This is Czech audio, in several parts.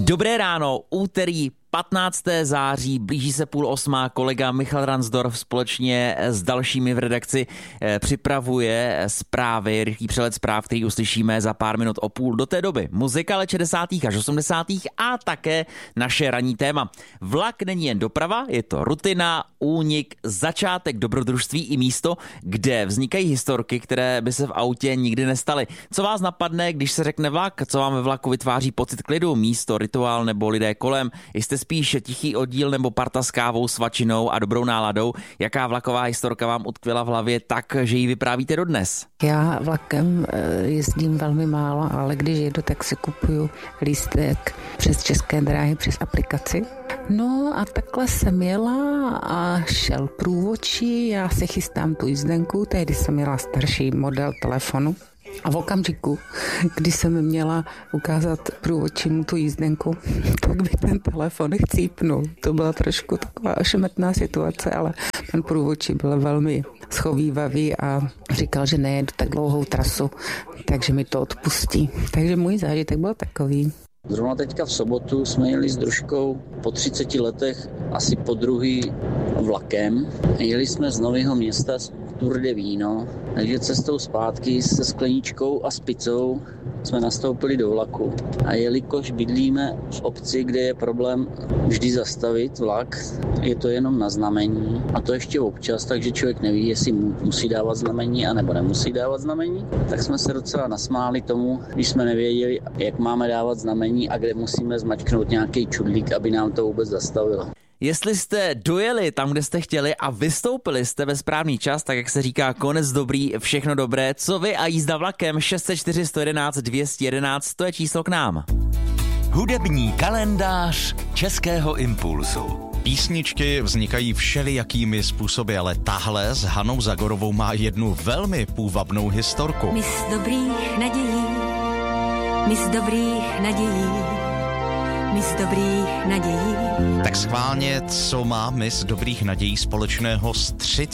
Dobré ráno, úterý 15. září, blíží se 7:30, kolega Michal Ransdorf společně s dalšími v redakci připravuje zprávy, rychlý přehled zpráv, který uslyšíme za pár minut o půl. Do té doby muzika let 60. až 80. a také naše ranní téma. Vlak není jen doprava, je to rutina, únik, začátek dobrodružství i místo, kde vznikají historky, které by se v autě nikdy nestaly. Co vás napadne, když se řekne vlak? Co vám ve vlaku vytváří pocit klidu? Místo, rituál nebo lidé kolem? Jste spíš tichý oddíl nebo parta s kávou, svačinou a dobrou náladou? Jaká vlaková historka vám utkvěla v hlavě tak, že ji vyprávíte dodnes? Já vlakem jezdím velmi málo, ale když jedu, tak si kupuju lístek přes České dráhy, přes aplikaci. No a takhle jsem jela a šel průvodčí, já se chystám tu jízdenku, tehdy jsem měla starší model telefonu. A v okamžiku, kdy jsem měla ukázat průvodčímu tu jízdenku, tak by ten telefon chcípnul. To byla trošku taková ošemetná situace, ale ten průvodčí byl velmi schovívavý a říkal, že nejedu tak dlouhou trasu, takže mi to odpustí. Takže můj zážitek byl takový. Zrovna teďka v sobotu jsme jeli s družkou po 30 letech asi po druhý vlakem. Jeli jsme z Nového Města z Tour de Víno, takže cestou zpátky se skleničkou a s pizzou jsme nastoupili do vlaku. A jelikož bydlíme v obci, kde je problém vždy zastavit vlak, je to jenom na znamení a to ještě občas, takže člověk neví, jestli musí dávat znamení anebo nemusí dávat znamení, tak jsme se docela nasmáli tomu, když jsme nevěděli, jak máme dávat znamení a kde musíme zmačknout nějaký čudlík, aby nám to vůbec zastavilo. Jestli jste dojeli tam, kde jste chtěli a vystoupili jste ve správný čas, tak jak se říká, konec dobrý, všechno dobré. Co vy a jízda vlakem? 604 111 211, to je číslo k nám. Hudební kalendář Českého impulzu. Písničky vznikají všelijakými způsoby, ale tahle s Hanou Zagorovou má jednu velmi půvabnou historku. Mis dobrých nadějí, mis dobrých nadějí, mis dobrých nadějí. Tak schválně, co má Miss dobrých nadějí společného s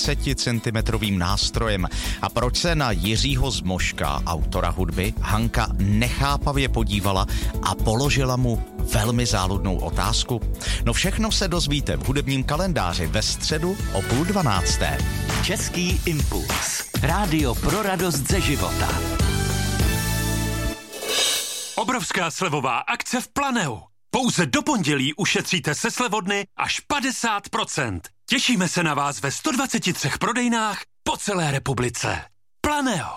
30cm nástrojem a proč se na Jiřího Zmoška, autora hudby, Hanka nechápavě podívala a položila mu velmi záludnou otázku? No všechno se dozvíte v hudebním kalendáři ve středu o 11:30. Český impuls. Rádio pro radost ze života. Obrovská slevová akce v Planeu. Pouze do pondělí ušetříte se slevodny až 50%. Těšíme se na vás ve 123 prodejnách po celé republice. Planeo.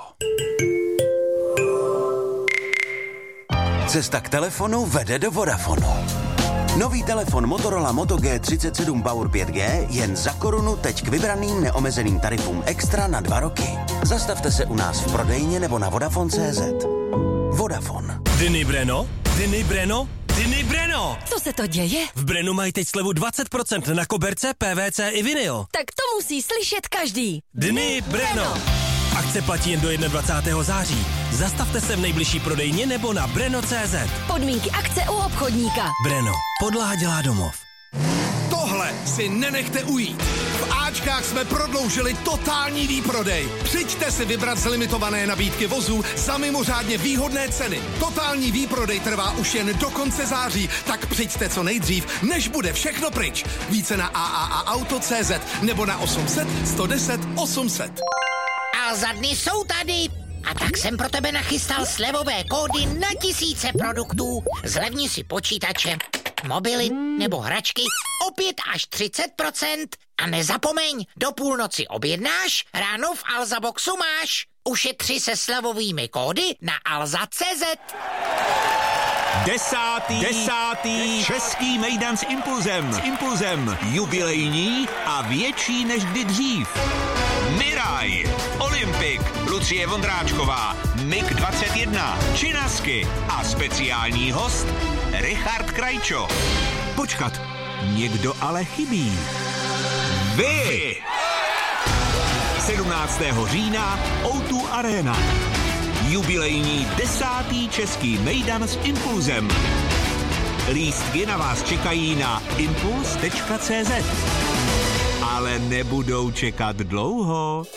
Cesta k telefonu vede do Vodafonu. Nový telefon Motorola Moto G37 Power 5G jen za korunu teď k vybraným neomezeným tarifům extra na 2 roky. Zastavte se u nás v prodejně nebo na Vodafone.cz. Vodafone. Dny Breno? Dny Breno? Dny Breno! Co se to děje? V Brenu mají teď slevu 20% na koberce, PVC i vinyl. Tak to musí slyšet každý. Dny Breno! Akce platí jen do 21. září. Zastavte se v nejbližší prodejně nebo na breno.cz. Podmínky akce u obchodníka. Breno. Podlaha dělá domov. Tohle si nenechte ujít. V Ačkách jsme prodloužili totální výprodej. Přijďte si vybrat z limitované nabídky vozů za mimořádně výhodné ceny. Totální výprodej trvá už jen do konce září, tak přijďte co nejdřív, než bude všechno pryč. Více na AAAauto.cz nebo na 800 110 800. A za dny jsou tady. A tak jsem pro tebe nachystal slevové kódy na tisíce produktů. Zlevni si počítače, mobily nebo hračky o 5 až 30%. A nezapomeň, do půlnoci objednáš, ráno v Alza Boxu máš. Ušetři se slevovými kódy na alza.cz. 10. Český mejdan s impulzem. Jubilejní a větší než kdy dřív. Miraj, Olympik, Lucie Vondráčková, MiG-21, Činasky a speciální host Richard Krajčo. Počkat, někdo ale chybí. Vy! 17. října O2 Arena. Jubilejní 10. Český mejdan s impulzem. Lístky na vás čekají na impuls.cz. Ale nebudou čekat dlouho.